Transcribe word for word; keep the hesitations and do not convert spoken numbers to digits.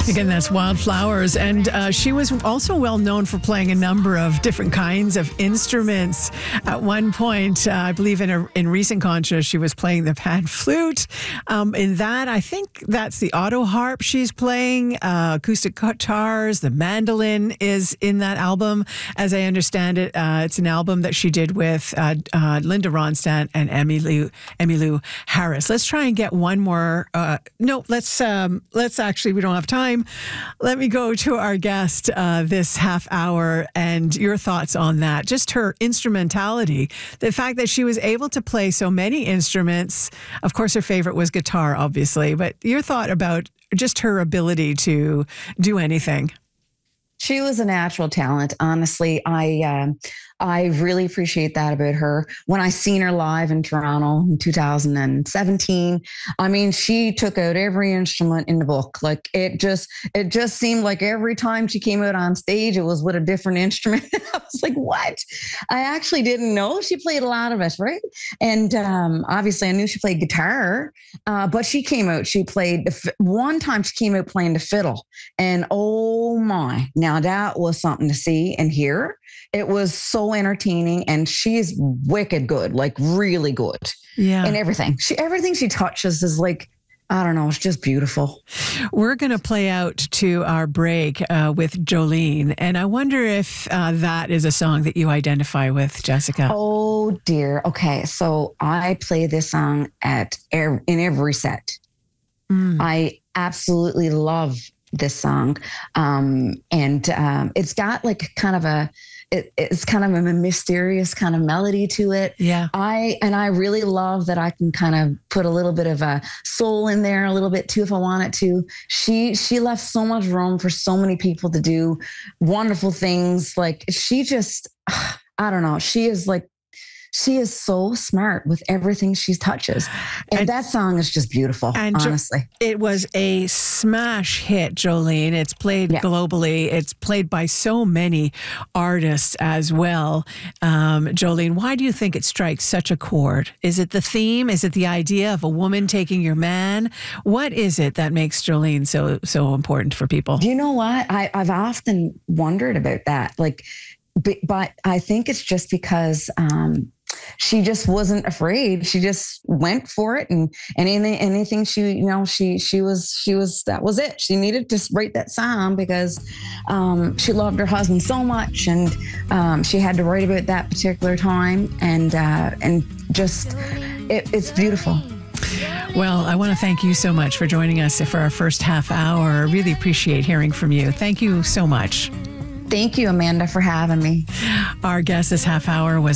Again, that's Wildflowers. And uh, she was also well known for playing a number of different kinds of instruments. At one point, uh, I believe in a in recent concerts, she was playing the pan flute. Um, in that, I think that's the auto harp she's playing, uh, acoustic guitars, the mandolin is in that album. As I understand it, uh, it's an album that she did with uh, uh, Linda Ronstadt and Emmylou, Emmylou Harris. Let's try and get one more. Uh, no, let's um, let's actually, we don't have time. Let me go to our guest uh, this half hour and your thoughts on that. Just her instrumentality, the fact that she was able to play so many instruments. Of course, her favorite was guitar, obviously, but your thought about just her ability to do anything. She was a natural talent. Honestly, I uh, I really appreciate that about her. When I seen her live in Toronto in two thousand seventeen, I mean, she took out every instrument in the book. Like it just, it just seemed like every time she came out on stage, it was with a different instrument. I was like, what? I actually didn't know she played a lot of it, right? And um, obviously, I knew she played guitar, uh, but she came out. She played the, one time. She came out playing the fiddle, and oh my! Now that was something to see and hear. It was so entertaining, and she is wicked good, like really good. Yeah. And everything. She everything she touches is like, I don't know, it's just beautiful. We're going to play out to our break uh, with Jolene, and I wonder if uh, that is a song that you identify with, Jessica. Oh dear. Okay, so I play this song at in every set. Mm. I absolutely love this song. Um, and um, it's got like kind of a, it, it's kind of a mysterious kind of melody to it. Yeah. I, and I really love that I can kind of put a little bit of a soul in there a little bit too, if I want it to. She, she left so much room for so many people to do wonderful things. Like she just, I don't know. She is like, She is so smart with everything she touches. And, and that song is just beautiful, and honestly. Jo- it was a smash hit, Jolene. It's played yeah. globally. It's played by so many artists as well. Um, Jolene, why do you think it strikes such a chord? Is it the theme? Is it the idea of a woman taking your man? What is it that makes Jolene so so important for people? You know what? I, I've often wondered about that. Like, but, but I think it's just because... Um, she just wasn't afraid. She just went for it, and, and anything, anything she, you know, she, she was, she was, that was it. She needed to write that song because um, she loved her husband so much, and um, she had to write about that particular time, and uh, and just, it, it's beautiful. Well, I want to thank you so much for joining us for our first half hour. I really appreciate hearing from you. Thank you so much. Thank you, Amanda, for having me. Our guest this half hour was